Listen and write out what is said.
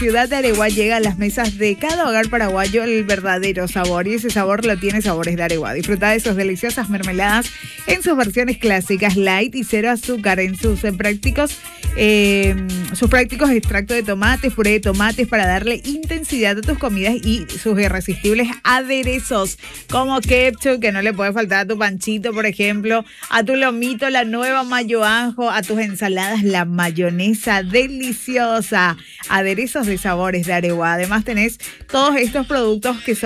ciudad de Areguá llega a las mesas de cada hogar paraguayo el verdadero sabor, y ese sabor lo tiene Sabores de Areguá. Disfruta de sus deliciosas mermeladas en sus versiones clásicas, light y cero azúcar, en sus prácticos extractos de tomates, puré de tomates para darle intensidad a tus comidas, y sus irresistibles aderezos como ketchup, que no le puede faltar a tu panchito, por ejemplo, a tu lomito, la nueva mayo anjo, a tus ensaladas, la mayonesa deliciosa. Aderezos de Sabores de Areguá. Además tenés todos estos productos que son